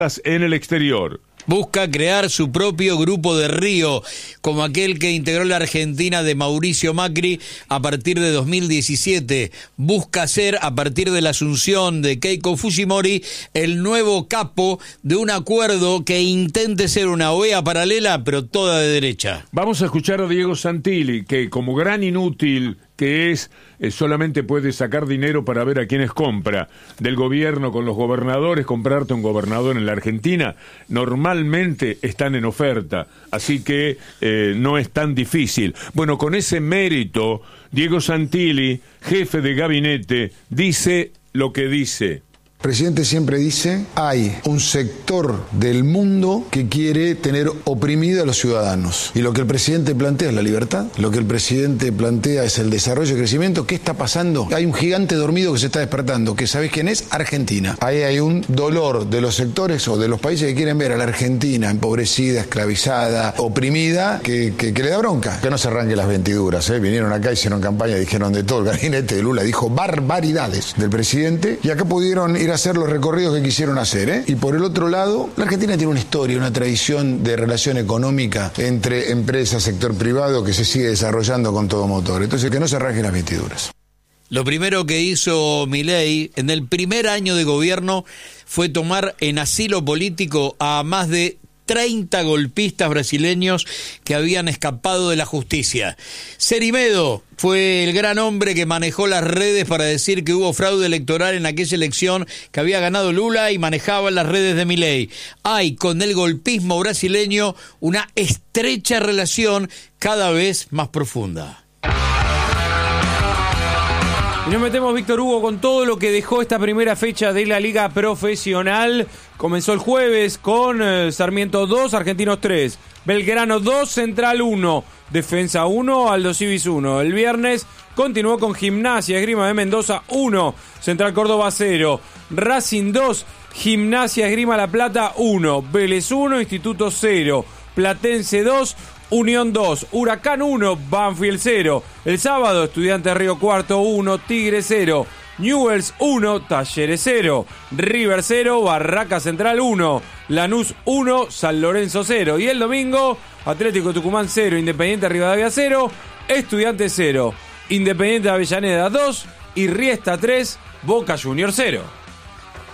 en el exterior. Busca crear su propio grupo de Río, como aquel que integró la Argentina de Mauricio Macri a partir de 2017. Busca ser, a partir de la asunción de Keiko Fujimori, el nuevo capo de un acuerdo que intente ser una OEA paralela, pero toda de derecha. Vamos a escuchar a Diego Santilli, que como gran inútil que es, solamente puede sacar dinero para ver a quiénes compra. Del gobierno con los gobernadores, comprarte un gobernador en la Argentina, normalmente están en oferta, así que no es tan difícil. Bueno, con ese mérito, Diego Santilli, jefe de gabinete, dice lo que dice. El presidente siempre dice, hay un sector del mundo que quiere tener oprimido a los ciudadanos. Y lo que el presidente plantea es la libertad, lo que el presidente plantea es el desarrollo y crecimiento. ¿Qué está pasando? Hay un gigante dormido que se está despertando, que ¿sabés quién es? Argentina. Ahí hay un dolor de los sectores o de los países que quieren ver a la Argentina empobrecida, esclavizada, oprimida, que le da bronca. Que no se arranque las ventiduras, ¿eh? Vinieron acá, hicieron campaña, dijeron de todo. El gabinete de Lula dijo barbaridades del presidente y acá pudieron ir a hacer los recorridos que quisieron hacer, ¿eh? Y por el otro lado, la Argentina tiene una historia, una tradición de relación económica entre empresas, sector privado, que se sigue desarrollando con todo motor. Entonces, que no se arranquen las vestiduras. Lo primero que hizo Milei en el primer año de gobierno fue tomar en asilo político a más de 30 golpistas brasileños que habían escapado de la justicia. Cerimedo fue el gran hombre que manejó las redes para decir que hubo fraude electoral en aquella elección que había ganado Lula y manejaba las redes de Milei. Hay con el golpismo brasileño una estrecha relación cada vez más profunda. Y nos metemos, Víctor Hugo, con todo lo que dejó esta primera fecha de la Liga Profesional. Comenzó el jueves con Sarmiento 2, Argentinos 3, Belgrano 2, Central 1, Defensa 1, Aldo Civis 1. El viernes continuó con Gimnasia Esgrima de Mendoza 1, Central Córdoba 0, Racing 2, Gimnasia Esgrima La Plata 1, Vélez 1, Instituto 0, Platense 2, Unión 2, Huracán 1, Banfield 0. El sábado, Estudiantes Río Cuarto 1, Tigre 0, Newell's 1, Talleres 0, River 0, Barraca Central 1, Lanús 1, San Lorenzo 0. Y el domingo, Atlético Tucumán 0, Independiente Rivadavia 0, Estudiantes 0, Independiente Avellaneda 2 y Riestra 3, Boca Juniors 0.